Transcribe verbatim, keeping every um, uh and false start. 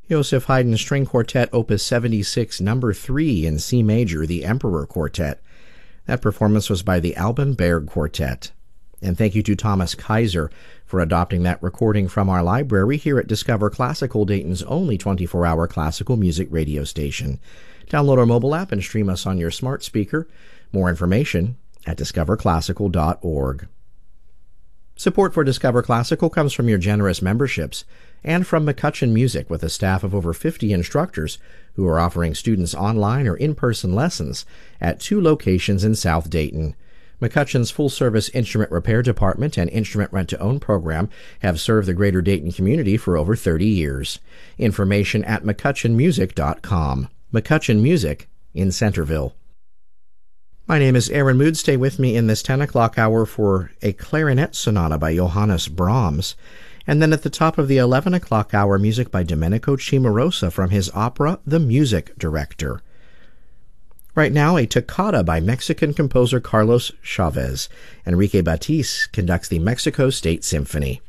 Joseph Haydn String Quartet, Opus seventy-six, Number three in C Major, the Emperor Quartet. That performance was by the Alban Berg Quartet. And thank you to Thomas Kaiser for adopting that recording from our library here at Discover Classical, Dayton's only twenty-four hour classical music radio station. Download our mobile app and stream us on your smart speaker. More information at discover classical dot org. Support for Discover Classical comes from your generous memberships and from McCutcheon Music, with a staff of over fifty instructors who are offering students online or in-person lessons at two locations in South Dayton. McCutcheon's full-service instrument repair department and instrument rent-to-own program have served the greater Dayton community for over thirty years. Information at mccutcheon music dot com. McCutcheon Music in Centerville. My name is Aaron Mood. Stay with me in this ten o'clock hour for a clarinet sonata by Johannes Brahms. And then at the top of the eleven o'clock hour, music by Domenico Cimarosa from his opera, The Music Director. Right now, a toccata by Mexican composer Carlos Chavez. Enrique Batiz conducts the Mexico State Symphony.